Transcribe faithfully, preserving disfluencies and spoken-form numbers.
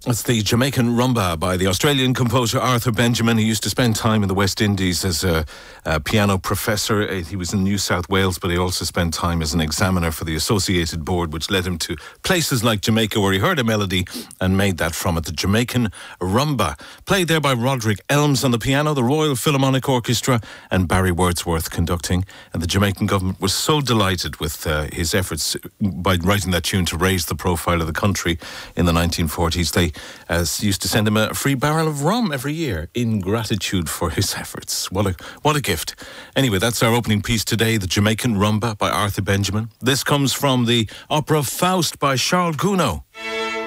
It's the Jamaican Rumba by the Australian composer Arthur Benjamin. He used to spend time in the West Indies as a, a piano professor. He was in New South Wales, but he also spent time as an examiner for the Associated Board, which led him to places like Jamaica, where he heard a melody and made that from it. The Jamaican Rumba, played there by Roderick Elms on the piano, the Royal Philharmonic Orchestra, and Barry Wordsworth conducting. And the Jamaican government was so delighted with uh, his efforts by writing that tune to raise the profile of the country in the nineteen forties. They uh, used to send him a free barrel of rum every year in gratitude for his efforts. What a what a gift. Anyway, that's our opening piece today, the Jamaican Rumba by Arthur Benjamin. This comes from the opera Faust by Charles Gounod.